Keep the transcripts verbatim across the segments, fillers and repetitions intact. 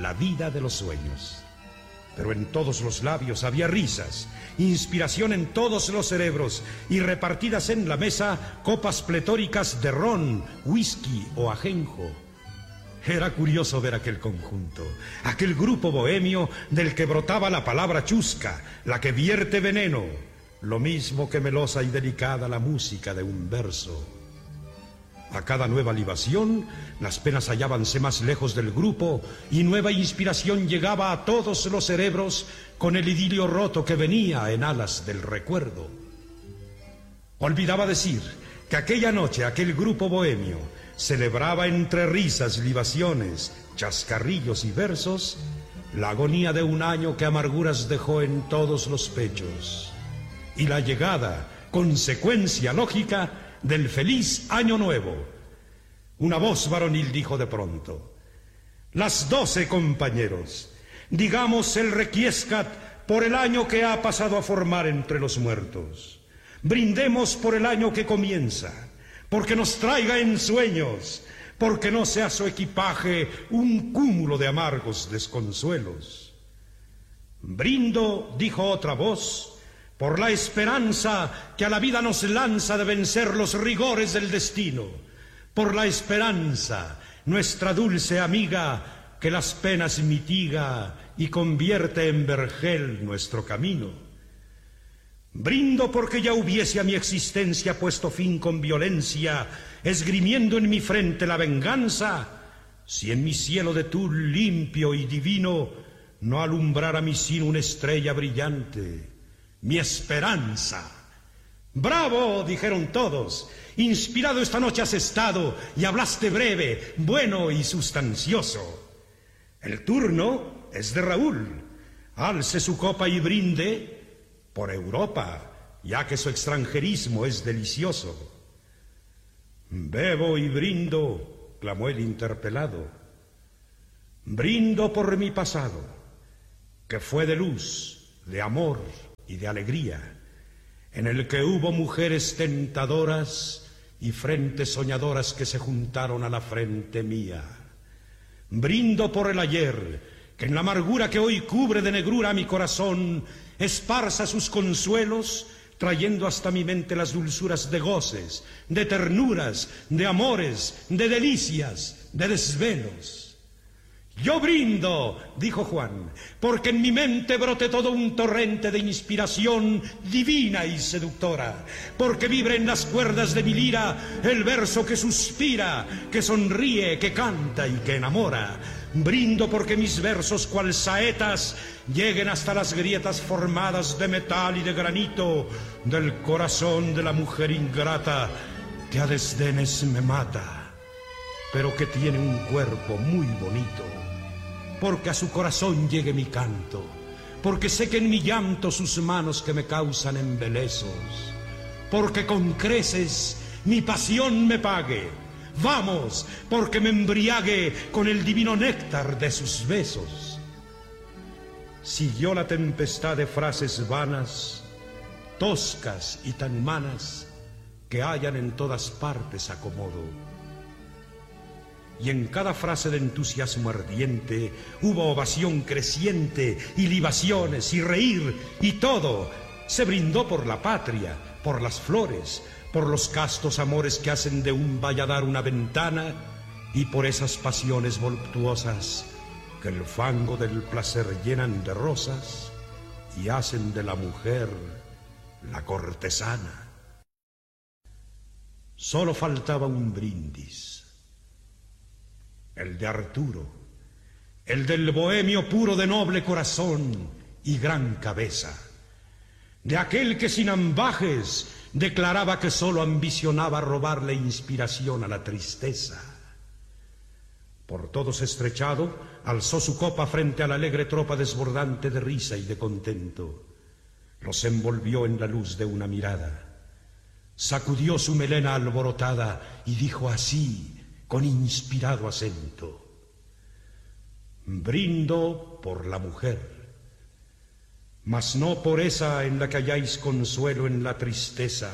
la vida de los sueños. Pero en todos los labios había risas, inspiración en todos los cerebros y repartidas en la mesa copas pletóricas de ron, whisky o ajenjo. Era curioso ver aquel conjunto, aquel grupo bohemio del que brotaba la palabra chusca, la que vierte veneno, lo mismo que melosa y delicada la música de un verso. A cada nueva libación, las penas hallábanse más lejos del grupo y nueva inspiración llegaba a todos los cerebros con el idilio roto que venía en alas del recuerdo. Olvidaba decir que aquella noche aquel grupo bohemio celebraba entre risas, libaciones, chascarrillos y versos la agonía de un año que amarguras dejó en todos los pechos y la llegada, consecuencia lógica, del feliz año nuevo. Una voz varonil dijo de pronto: las doce, compañeros, digamos el requiescat por el año que ha pasado a formar entre los muertos. Brindemos por el año que comienza, porque nos traiga ensueños, porque no sea su equipaje un cúmulo de amargos desconsuelos. Brindo, dijo otra voz, por la esperanza que a la vida nos lanza de vencer los rigores del destino, por la esperanza, nuestra dulce amiga, que las penas mitiga y convierte en vergel nuestro camino. Brindo porque ya hubiese a mi existencia puesto fin con violencia, esgrimiendo en mi frente la venganza, si en mi cielo de tul limpio y divino no alumbrara mi sino una estrella brillante, mi esperanza. ¡Bravo!, dijeron todos. Inspirado esta noche has estado y hablaste breve, bueno y sustancioso. El turno es de Raúl. Alce su copa y brinde por Europa, ya que su extranjerismo es delicioso. Bebo y brindo, clamó el interpelado. Brindo por mi pasado, que fue de luz, de amor y de alegría, en el que hubo mujeres tentadoras y frentes soñadoras que se juntaron a la frente mía. Brindo por el ayer, que en la amargura que hoy cubre de negrura mi corazón, esparza sus consuelos, trayendo hasta mi mente las dulzuras de goces, de ternuras, de amores, de delicias, de desvelos. Yo brindo, dijo Juan, porque en mi mente brote todo un torrente de inspiración divina y seductora, porque vibre en las cuerdas de mi lira el verso que suspira, que sonríe, que canta y que enamora. Brindo porque mis versos, cual saetas, lleguen hasta las grietas formadas de metal y de granito del corazón de la mujer ingrata que a desdenes me mata, pero que tiene un cuerpo muy bonito. Porque a su corazón llegue mi canto, porque sé que en mi llanto sus manos que me causan embelezos, porque con creces mi pasión me pague. Vamos, porque me embriague con el divino néctar de sus besos. Siguió la tempestad de frases vanas, toscas y tan humanas, que hallan en todas partes acomodo. Y en cada frase de entusiasmo ardiente hubo ovación creciente y libaciones y reír y todo. Se brindó por la patria, por las flores, por los castos amores que hacen de un valladar una ventana y por esas pasiones voluptuosas que el fango del placer llenan de rosas y hacen de la mujer la cortesana. Solo faltaba un brindis. El de Arturo, el del bohemio puro de noble corazón y gran cabeza, de aquel que sin ambajes declaraba que sólo ambicionaba robarle inspiración a la tristeza. Por todos estrechado, alzó su copa frente a la alegre tropa desbordante de risa y de contento. Los envolvió en la luz de una mirada, sacudió su melena alborotada y dijo así, con inspirado acento: brindo por la mujer, mas no por esa en la que halláis consuelo en la tristeza,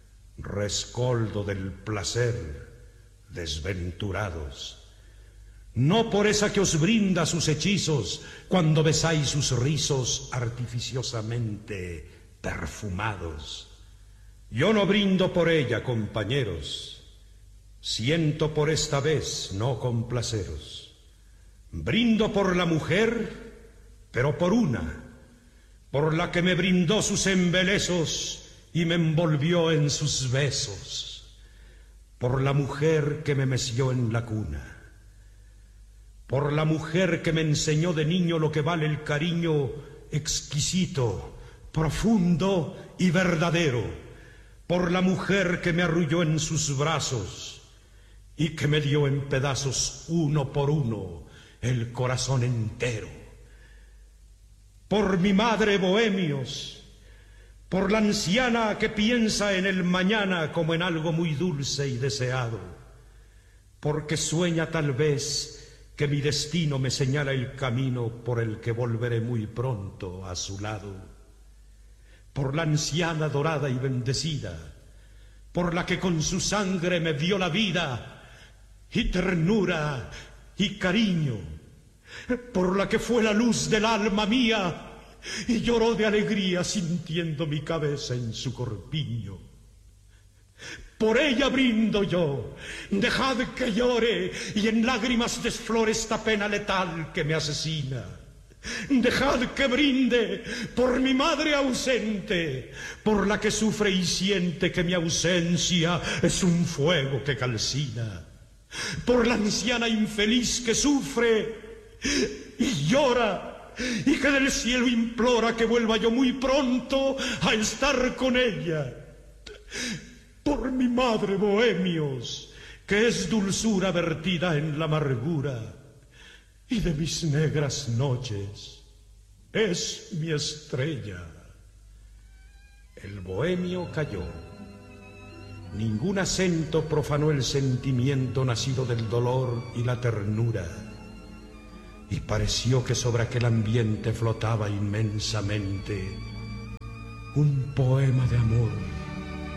rescoldo del placer, desventurados. no por esa que os brinda sus hechizos cuando besáis sus rizos artificiosamente perfumados. Yo no brindo por ella, compañeros, siento por esta vez no complaceros. Brindo por la mujer, pero por una, por la que me brindó sus embelezos y me envolvió en sus besos, por la mujer que me meció en la cuna, por la mujer que me enseñó de niño lo que vale el cariño exquisito, profundo y verdadero, por la mujer que me arrulló en sus brazos y que me dio en pedazos uno por uno el corazón entero, por mi madre, bohemios, por la anciana que piensa en el mañana como en algo muy dulce y deseado, porque sueña tal vez que mi destino me señala el camino por el que volveré muy pronto a su lado, por la anciana dorada y bendecida, por la que con su sangre me dio la vida y ternura y cariño, por la que fue la luz del alma mía y lloró de alegría sintiendo mi cabeza en su corpiño. Por ella brindo yo, dejad que llore y en lágrimas desflore esta pena letal que me asesina. Dejad que brinde por mi madre ausente, por la que sufre y siente que mi ausencia es un fuego que calcina, por la anciana infeliz que sufre y llora y que del cielo implora que vuelva yo muy pronto a estar con ella, por mi madre, bohemios, que es dulzura vertida en la amargura y de mis negras noches es mi estrella. El bohemio calló. Ningún acento profanó el sentimiento nacido del dolor y la ternura, y pareció que sobre aquel ambiente flotaba inmensamente un poema de amor